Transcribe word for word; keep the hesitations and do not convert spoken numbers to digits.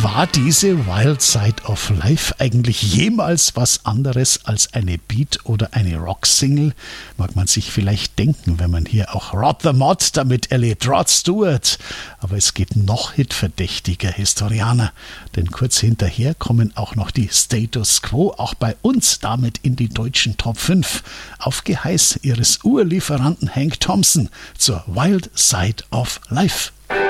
War diese Wild Side of Life eigentlich jemals was anderes als eine Beat- oder eine Rock-Single? Mag man sich vielleicht denken, wenn man hier auch Rod the Mod damit erlebt, Rod Stewart. Aber es geht noch hitverdächtiger, Historianer. Denn kurz hinterher kommen auch noch die Status Quo, auch bei uns damit in die deutschen Top fünf. Auf Geheiß ihres Urlieferanten Hank Thompson zur Wild Side of Life.